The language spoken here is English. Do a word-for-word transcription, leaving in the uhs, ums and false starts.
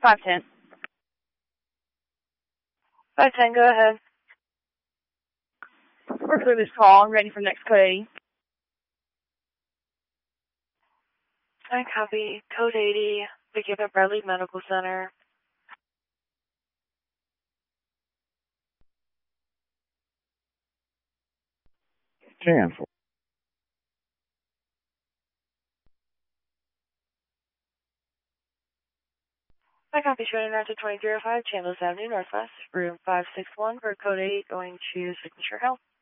five ten. five ten, go ahead. We're through this call. I'm ready for next code eighty. I copy. Code eighty, begin at Bradley Medical Center. ten four. I copy twenty-nine to twenty-three oh five, Chambliss Avenue Northwest, room five six one for code eight, going to Signature Health.